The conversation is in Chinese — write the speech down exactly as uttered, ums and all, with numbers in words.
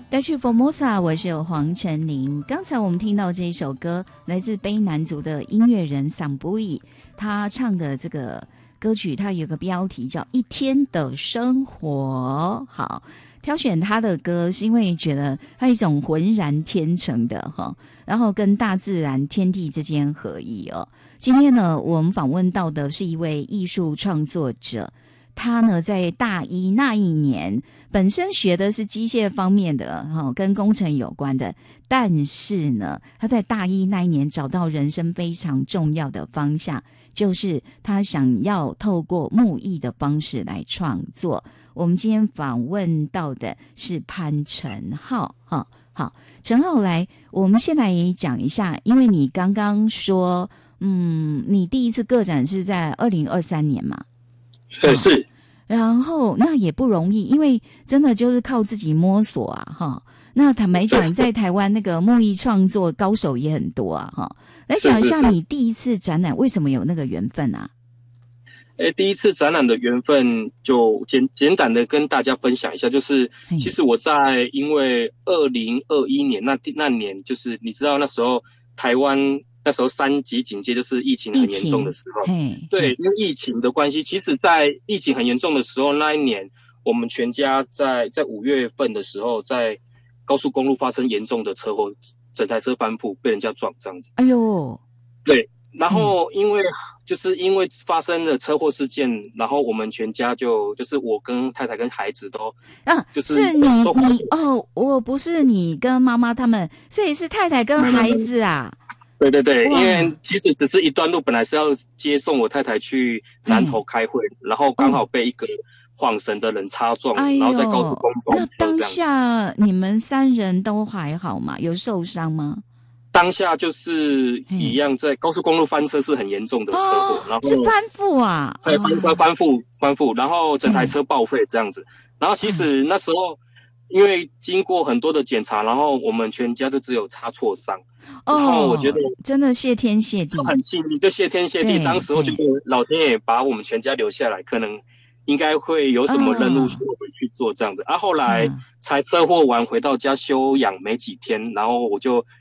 带去 Formosa， 我是黄晨林。刚才我们听到这一首歌，来自卑南族的音乐人桑布伊，他唱的这个歌曲，它有个标题叫《一天的生活》。好，挑选他的歌是因为觉得他一种浑然天成的哈，然后跟大自然天地之间合一哦。今天呢，我们访问到的是一位艺术创作者。他呢，在大一那一年，本身学的是机械方面的，哦，跟工程有关的。但是呢，他在大一那一年找到人生非常重要的方向，就是他想要透过木艺的方式来创作。我们今天访问到的是潘承浩，哈、哦，好，承浩来，我们先来讲一下，因为你刚刚说，嗯，你第一次个展是在二零二三年嘛？ 对，是。 然后那也不容易，因为真的就是靠自己摸索啊，哈。那坦白讲，在台湾那个木艺创作高手也很多啊，哈。来讲一下你第一次展览为什么有那个缘分啊？ 诶，第一次展览的缘分就简简短的跟大家分享一下，就是其实我在因为二零二一年那那年，就是你知道那时候台湾。那时候三级警戒就是疫情很严重的时候，对，因为疫情的关系，其实在疫情很严重的时候，那一年我们全家在在五月份的时候，在高速公路发生严重的车祸，整台车翻覆，被人家撞这样子。 哎呦， 对，然后因为、嗯、就是因为发生了车祸事件，然后我们全家就就是我跟太太跟孩子都啊， 就是是你你哦，我不是你跟妈妈他们，所以是太太跟孩子啊。 对对对，因为其实只是一段路，本来是要接送我太太去南投开会，然后刚好被一个晃神的人擦撞， 哎、 然后在高速公路翻车这样。 那当下你们三人都还好吗？有受伤吗？ 当下就是一样，在高速公路翻车是很严重的车祸， 哦、 然后是翻覆啊， 对，翻车翻覆翻覆，然后整台车报废这样子。然后其实那时候因为经过很多的检查，然后我们全家都只有擦挫伤。 哦， 然后我觉得真的谢天谢地， 很幸运，就谢天谢地。当时我觉得老天爷把我们全家留下来，可能应该会有什么任务需要回去做这样子。啊，后来才车祸完回到家休养没几天，然后我就